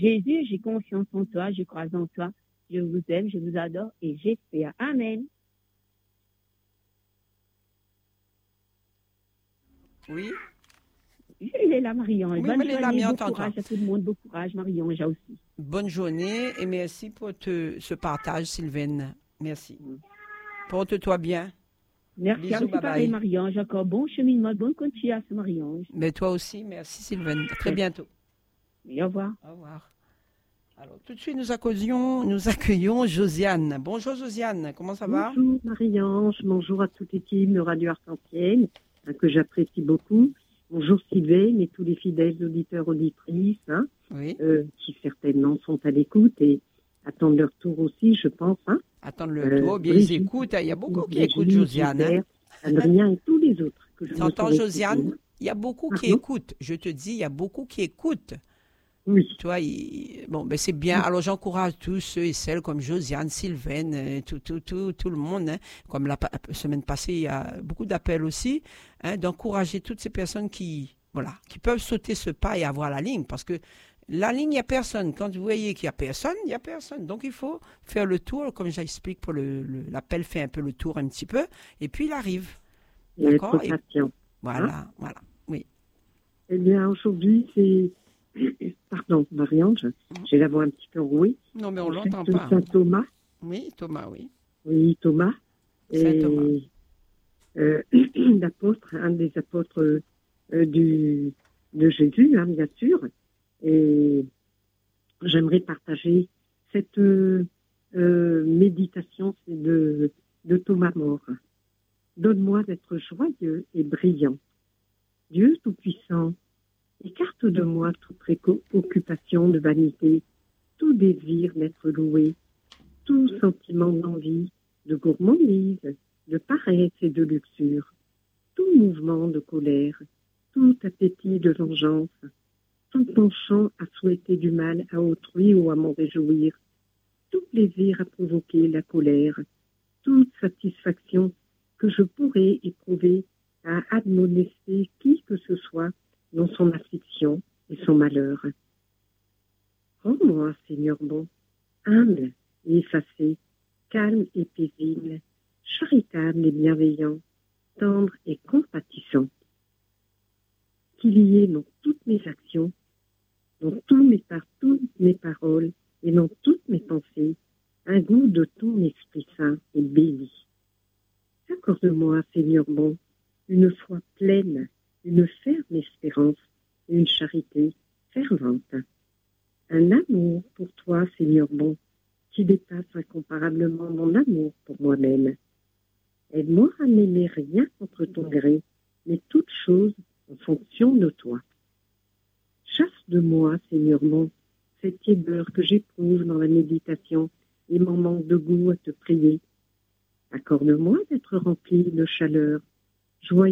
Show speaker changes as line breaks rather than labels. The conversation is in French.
Jésus, j'ai confiance en toi, je crois en toi, je vous aime, je vous adore et j'espère. Amen.
Oui.
Il est là, Marie-Ange.
Oui,
Bonne
mais elle est là,
journée,
mais
bon
entends-toi.
courage à tout le monde, bon courage, Marie-Ange aussi.
Bonne journée et merci pour ce partage, Sylvaine. Merci. Porte-toi bien.
Merci,
Bisous,
c'est pareil,
bye-bye.
Marie-Ange. Encore bon cheminement, bonne continuation, Marie-Ange.
Mais toi aussi, merci, Sylvaine. À très bientôt.
Et au revoir.
Au revoir. Alors, tout de suite, nous accueillons Josiane. Bonjour, Josiane. Comment ça va?
Bonjour Marie-Ange, bonjour à toute l'équipe de Radio Arc-en-Ciel, que j'apprécie beaucoup. Bonjour Sylvain et tous les fidèles auditeurs, auditrices,
Oui.
qui certainement sont à l'écoute et attendent leur tour aussi, je pense.
Attendre le tour, bien
Brigitte,
ils écoutent. Il y a beaucoup qui
Brigitte,
écoutent Josiane.
Gilbert, Adrien et tous les autres que je ne
T'entends,
saurais
Josiane?
citer.
Il y a beaucoup qui
Pardon?
écoutent. Je te dis, il y a beaucoup qui écoutent.
Oui.
Tu vois, bon, ben c'est bien. Alors, j'encourage tous ceux et celles comme Josiane, Sylvaine, tout le monde. Comme la semaine passée, il y a beaucoup d'appels aussi, d'encourager toutes ces personnes qui peuvent sauter ce pas et avoir la ligne. Parce que la ligne, il n'y a personne. Quand vous voyez qu'il n'y a personne, il n'y a personne. Donc, il faut faire le tour, comme j'explique pour l'appel, fait un peu le tour un petit peu, et puis il arrive.
Et être patient.
Voilà, oui.
Eh bien, aujourd'hui, c'est... Pardon, Marie-Ange, j'ai la voix un petit peu rouée.
Non, mais on ne l'entend
C'est
pas.
Saint Thomas.
Oui, Thomas, oui.
Oui, Thomas.
Saint Thomas.
L'apôtre, un des apôtres de Jésus, bien sûr. Et j'aimerais partager cette méditation de Thomas More. Donne-moi d'être joyeux et brillant. Dieu Tout-Puissant, écarte de moi toute préoccupation de vanité, tout désir d'être loué, tout sentiment d'envie, de gourmandise, de paresse et de luxure, tout mouvement de colère, tout appétit de vengeance, tout penchant à souhaiter du mal à autrui ou à m'en réjouir, tout plaisir à provoquer la colère, toute satisfaction que je pourrais éprouver à admonester qui que ce soit dans son affliction et son malheur. Rends-moi, Seigneur bon, humble et effacé, calme et paisible, charitable et bienveillant, tendre et compatissant. Qu'il y ait dans toutes mes actions, dans toutes mes paroles et dans toutes mes pensées, un goût de ton Esprit Saint et béni. Accorde-moi, Seigneur bon, une foi pleine, une ferme espérance et une charité fervente. Un amour pour toi, Seigneur bon, qui dépasse incomparablement mon amour pour moi-même. Aide-moi à n'aimer rien contre ton gré, mais toutes choses en fonction de toi. Chasse de moi, Seigneur mon, cette tiédeur que j'éprouve dans la méditation et mon manque de goût à te prier. Accorde-moi d'être rempli de chaleur, joyeux